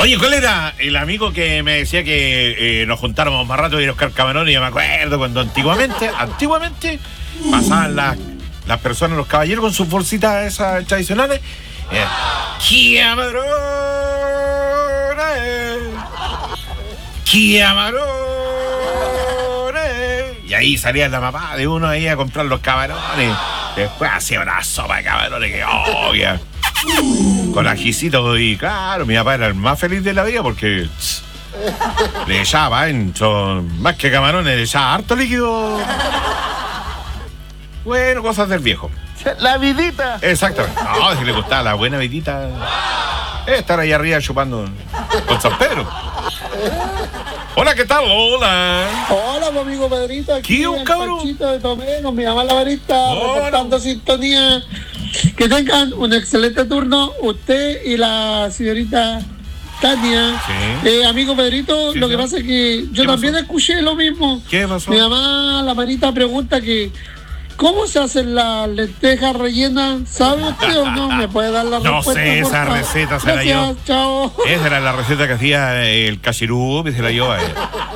Oye, ¿cuál era el amigo que me decía que nos juntáramos más rato y ir a buscar camarones? Yo me acuerdo cuando antiguamente pasaban las personas, los caballeros con sus bolsitas esas tradicionales. ¡Camarones! ¡Camarones! Y ahí salía la mamá de uno ahí a comprar los camarones. Después hacía una sopa de camarones que obvia. Con ajicito y claro, mi papá era el más feliz de la vida porque le echaba más que camarones, le echaba harto líquido. Bueno, cosas del viejo. La vidita. Exactamente. No, es que le gustaba la buena vidita. Estar ahí arriba chupando con San Pedro. Hola, ¿qué tal? Hola. Hola, mi amigo Pedrito. Aquí ¿Qué, en cabrón? Panchito de Tomé, con mi mamá la varita, Hola. reportando sintonía. Que tengan un excelente turno, usted y la señorita Tania. Sí. Amigo Pedrito, Sí, lo que sí. pasa es que yo ¿Qué también pasó? escuché lo mismo. ¿Qué pasó? Mi mamá, la Marita, pregunta que ¿cómo se hacen las lentejas rellenas? ¿Sabe usted o no? ¿Me puede dar la No respuesta? sé, por esa favor? receta se la Gracias, dio. chao. Esa era la receta que hacía el cachirú, que se la llevó